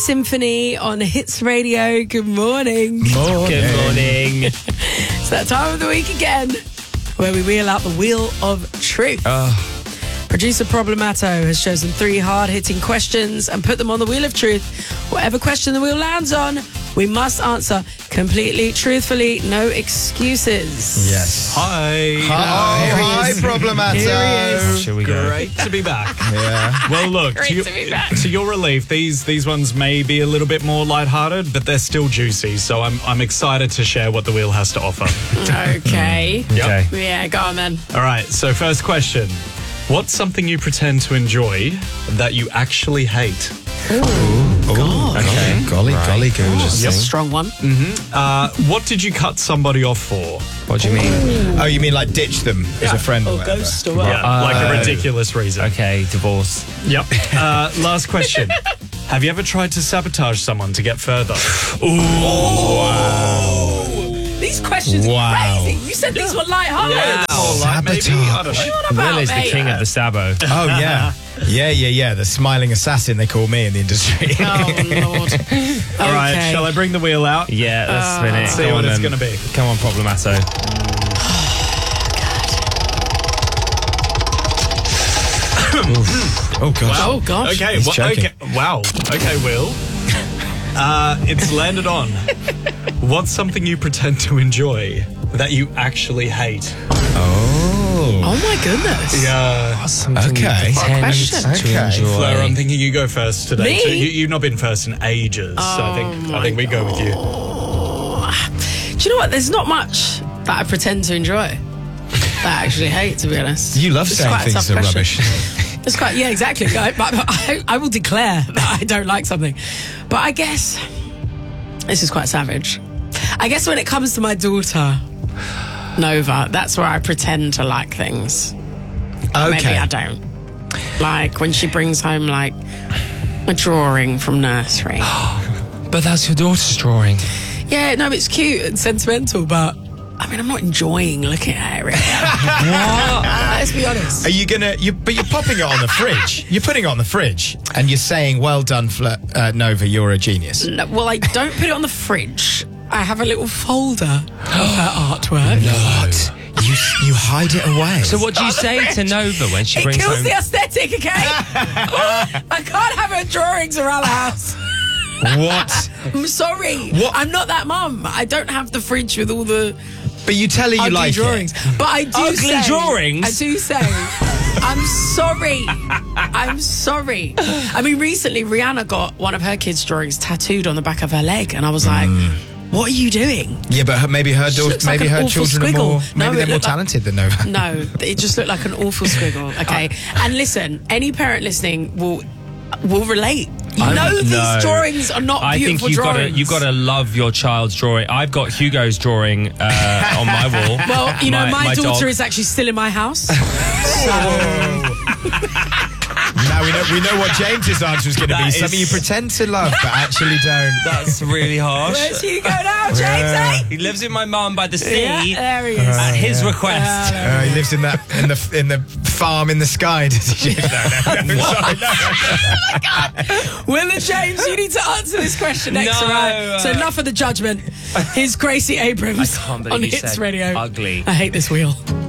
Symphony on Hits Radio. Good morning. Good morning. It's that time of the week again where we wheel out the Wheel of Truth. Producer Problemato has chosen 3 hard-hitting questions and put them on the Wheel of Truth. Whatever question the wheel lands on, we must answer completely, truthfully, no excuses. Yes. Hi, Problemato. Here he is. Shall we go? Great to be back. Yeah. Well, look, Great to be back. to your relief, these ones may be a little bit more lighthearted, but they're still juicy. So I'm excited to share what the wheel has to offer. Okay. Okay. Yeah, go on then. All right. So first question: what's something you pretend to enjoy that you actually hate? God. Okay. Golly, golly, That's a goose. strong one. What did you cut somebody off for? What do you mean? Oh, you mean like ditch them as a friend or Or whatever? ghost or what? Yeah, like a ridiculous reason. Okay, divorce. Yep. Last question: have you ever tried to sabotage someone to get further? These questions Wow. are crazy. You said these were light-hearted. Maybe. I don't know. What about, Will is the mate? king of the Sabo. Oh, yeah. Yeah. The smiling assassin, they call me in the industry. Oh, Lord. All right. Shall I bring the wheel out? Yeah, let's spin it. See Come what on it's then. going to be. Come on, Problemato. Oh, gosh. Oh, gosh. Okay. He's choking. Okay. Wow. Okay, Will. It's landed on. What's something you pretend to enjoy that you actually hate? Oh, my goodness. Yeah. Something Okay. you pretend Question. to Okay. enjoy. Fleur, I'm thinking you go first today. Me? So you've not been first in ages. So I think we go with you. Do you know what? There's not much that I pretend to enjoy that I actually hate, to be honest. You love It's saying quite a things tough are question. rubbish. It's quite, yeah, exactly. I will declare that I don't like something. But I guess, this is quite savage. I guess when it comes to my daughter, Nova, that's where I pretend to like things. Maybe Okay. I don't. Like when she brings home like a drawing from nursery. But that's your daughter's drawing. Yeah, no, it's cute and sentimental, but I mean, I'm not enjoying looking at it really. Let's be honest. Are you gonna? But you're popping it on the fridge. You're putting it on the fridge, and you're saying, "Well done, Nova. You're a genius." No, well, I don't put it on the fridge. I have a little folder of her artwork. What? You hide it away. So what do you say to Nova when she It brings kills home... the aesthetic, okay? I can't have her drawings around the house. What? I'm sorry. What? I'm not that mum. I don't have the fridge with all the But you tell her you ugly like drawings. it. But I do Ugly say... drawings? I do say... I'm sorry. I'm sorry. I mean, recently, Rihanna got one of her kids' drawings tattooed on the back of her leg, and I was like, what are you doing? Yeah, but maybe her daughter, looks like maybe an her awful children are squiggle. more. No, Maybe it they're more looked like- talented than Nova. No, it just looked like an awful squiggle, okay? And listen, any parent listening will relate. You know these drawings are not I think beautiful drawings. you've got to love your child's drawing. I've got Hugo's drawing on my wall. Well, you know, my daughter dog. is actually still in my house. Now we know what James's answer is going to be. That Something you is- pretend to love but actually don't. That's really harsh. Where's Hugo now, James? Eh? He lives with my mum by the sea Yeah, there he is. at his request. He lives in the farm in the sky. Does he? No. Sorry, no. Will and James, you need to answer this question next No, round. So enough of the judgment. Here's Gracie Abrams I can't believe on you Hits said Radio. ugly. I hate this wheel.